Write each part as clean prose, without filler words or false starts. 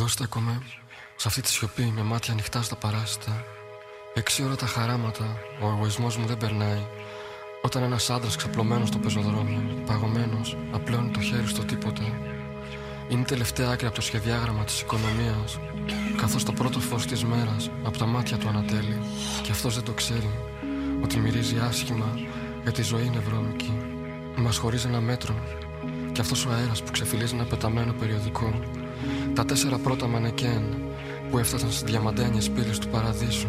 στέκομαι σε αυτή τη σιωπή με μάτια ανοιχτά στα παράσιτα. 6 ώρα τα χαράματα, ο εγωισμός μου δεν περνάει. Όταν ένας άντρας ξαπλωμένος στο πεζοδρόμιο, παγωμένος, απλώνει το χέρι στο τίποτα. Είναι η τελευταία άκρη από το σχεδιάγραμμα της οικονομίας, καθώς το πρώτο φως της μέρας από τα μάτια του ανατέλει. Και αυτός δεν το ξέρει, ότι μυρίζει άσχημα, γιατί η ζωή είναι βρώμικη. Μας χωρίζει ένα μέτρο, και αυτός ο αέρας που ξεφυλίζει ένα πεταμένο περιοδικό. Τα 4 πρώτα μανεκέν που έφτασαν στις διαμαντένιες πύλες του παραδείσου.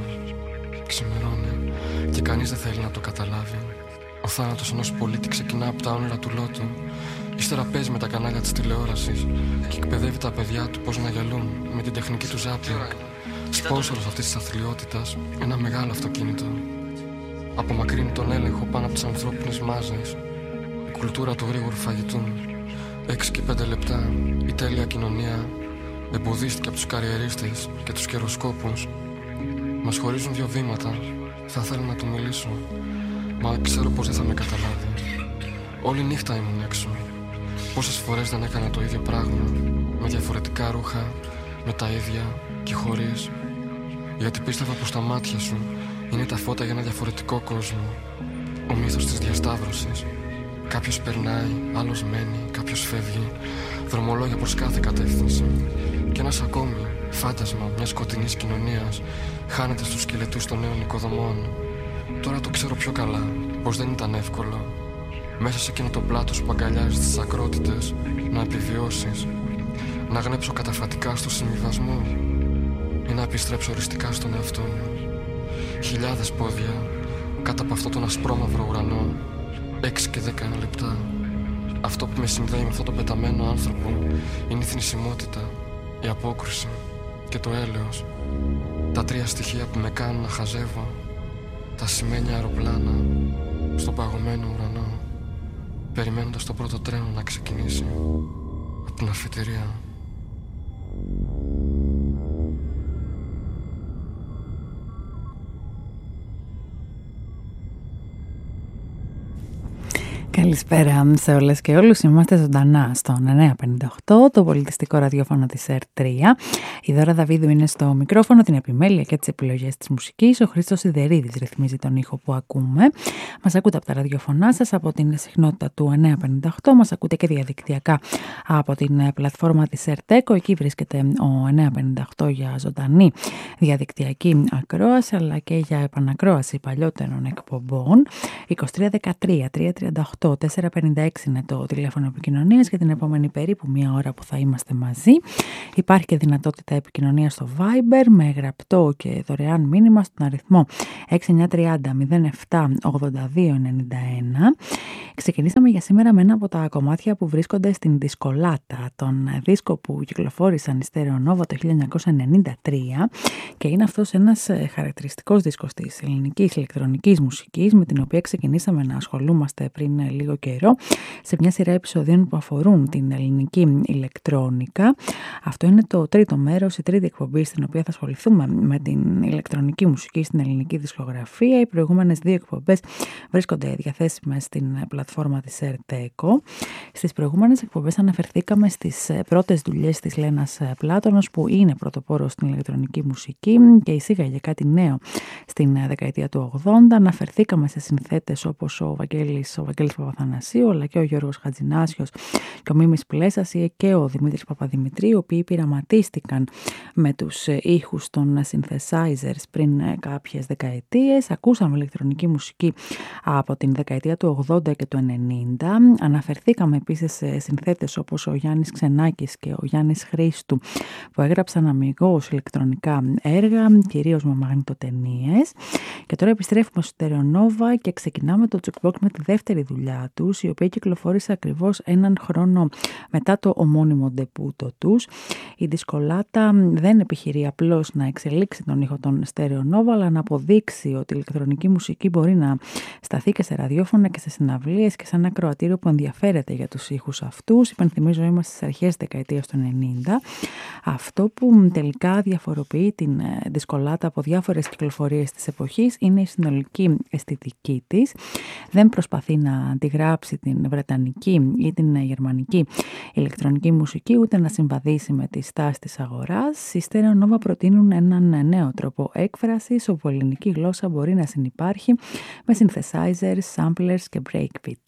Ξημερώνει και κανείς δεν θέλει να το καταλάβει. Ο θάνατος ενός πολίτη ξεκινά από τα όνειρα του λότου. Ύστερα παίζει με τα κανάλια της τηλεόρασης και εκπαιδεύει τα παιδιά του πώς να γελούν με την τεχνική του ζάπινγκ. Σπόνσορος αυτής της αθλιότητας, ένα μεγάλο αυτοκίνητο. Απομακρύνει τον έλεγχο πάνω από τις ανθρώπινες μάζες. Η κουλτούρα του γρήγορου φαγητού. 6 και 5 λεπτά η τέλεια κοινωνία εμποδίστηκε από τους καριερίστες και τους καιροσκόπους. Μας χωρίζουν 2 βήματα. Θα ήθελα να του μιλήσω, μα ξέρω πως δεν θα με καταλάβει. Όλη νύχτα ήμουν έξω. Πόσες φορές δεν έκανα το ίδιο πράγμα, με διαφορετικά ρούχα, με τα ίδια και χωρίς. Γιατί πίστευα πως τα μάτια σου είναι τα φώτα για ένα διαφορετικό κόσμο. Ο μύθος της διασταύρωσης. Κάποιος περνάει, άλλος μένει, κάποιος φεύγει. Δρομολόγια προς κάθε κατεύθυνση. Και ένας ακόμη, φάντασμα μιας σκοτεινής κοινωνίας, χάνεται στους σκελετούς των νέων οικοδομών. Τώρα το ξέρω πιο καλά, πως δεν ήταν εύκολο. Μέσα σε εκείνο το πλάτος που αγκαλιάζει τις ακρότητες, να επιβιώσεις. Να γνέψω καταφατικά στο συμβιβασμό ή να επιστρέψω οριστικά στον εαυτό μου. Χιλιάδες πόδια κάτω από αυτόν τον ασπρόμαυρο ουρανό. 6 και 10 λεπτά. Αυτό που με συνδέει με αυτόν τον πεταμένο άνθρωπο είναι η θνησιμότητα, η απόκρουση και το έλεος. Τα 3 στοιχεία που με κάνουν να χαζεύω. Τα σημαίνια αεροπλάνα στον παγωμένο ουρανό, περιμένοντας το πρώτο τρένο να ξεκινήσει από την αφετηρία. Καλησπέρα σε όλες και όλους. Είμαστε ζωντανά στον 958, το πολιτιστικό ραδιόφωνο της ΕΡΤ3. Η Δώρα Δαβίδου είναι στο μικρόφωνο, την επιμέλεια και τις επιλογές της μουσικής. Ο Χρήστος Σιδερίδης ρυθμίζει τον ήχο που ακούμε. Μας ακούτε από τα ραδιοφωνά σας, από την συχνότητα του 958. Μας ακούτε και διαδικτυακά από την πλατφόρμα της ΕΡΤ. Εκεί βρίσκεται ο 958 για ζωντανή διαδικτυακή ακρόαση, αλλά και για επανακρόαση παλιότερων εκπομπών. 2313 338 456 είναι το τηλέφωνο επικοινωνίας για την επόμενη περίπου 1 ώρα που θα είμαστε μαζί. Υπάρχει και δυνατότητα επικοινωνίας στο Viber με γραπτό και δωρεάν μήνυμα στον αριθμό 6930 07 82 91. Ξεκινήσαμε για σήμερα με ένα από τα κομμάτια που βρίσκονται στην Δισκολάτα, τον δίσκο που κυκλοφόρησαν οι Στερεονόβα το 1993, και είναι αυτός ένας χαρακτηριστικός δίσκος της ελληνικής ηλεκτρονικής μουσικής, με την οποία ξεκινήσαμε να ασχολούμαστε πριν λίγο καιρό σε μια σειρά επεισοδίων που αφορούν την ελληνική ηλεκτρόνικα. Αυτό είναι το τρίτο μέρος, η τρίτη εκπομπή στην οποία θα ασχοληθούμε με την ηλεκτρονική μουσική στην ελληνική δισκογραφία. Οι προηγούμενες 2 εκπομπές βρίσκονται διαθέσιμες στην πλατφόρμα της ΕΡΤ. Στις προηγούμενες εκπομπές αναφερθήκαμε στις πρώτες δουλειές της Λένας Πλάτωνος, που είναι πρωτοπόρος στην ηλεκτρονική μουσική και εισήγαγε κάτι νέο στην δεκαετία του 80. Αναφερθήκαμε σε συνθέτες όπως ο Βαγγέλης Παπαθανασίου, αλλά και ο Γιώργος Χατζηνάσιος και ο Μίμης Πλέσας και ο Δημήτρης Παπαδημητρίου, οι οποίοι πειραματίστηκαν με τους ήχους των synthesizers πριν κάποιες δεκαετίες. Ακούσαμε ηλεκτρονική μουσική από την δεκαετία του 80 και του 90. Αναφερθήκαμε επίσης σε συνθέτες όπως ο Γιάννης Ξενάκης και ο Γιάννης Χρήστου, που έγραψαν αμιγώς ηλεκτρονικά έργα, κυρίως με μαγνητοτενίες. Και τώρα επιστρέφουμε στο Στερεονόβα και ξεκινάμε το Jukebox με τη δεύτερη δουλειά τους, η οποία κυκλοφόρησε ακριβώς έναν χρόνο μετά το ομώνυμο ντεπούτο τους. Η Δισκολάτα δεν επιχειρεί απλώς να εξελίξει τον ήχο των Στερεονόβα, αλλά να αποδείξει ότι η ηλεκτρονική μουσική μπορεί να σταθεί και σε ραδιόφωνα και σε συναυλίες και σε ένα ακροατήριο που ενδιαφέρεται για τους ήχους αυτούς. Υπενθυμίζω, είμαστε στις αρχές της δεκαετίας του 90. Αυτό που τελικά διαφοροποιεί την Δισκολάτα από διάφορες κυκλοφορίες της εποχής είναι η συνολική αισθητική της. Δεν προσπαθεί να τη αντιγράψει την βρετανική ή την γερμανική ηλεκτρονική μουσική, ούτε να συμβαδίσει με τη στάση της αγοράς, οι Stereo Nova προτείνουν έναν νέο τρόπο έκφρασης, όπου η ελληνική γλώσσα μπορεί να συνυπάρχει με synthesizers, samplers και breakbeat.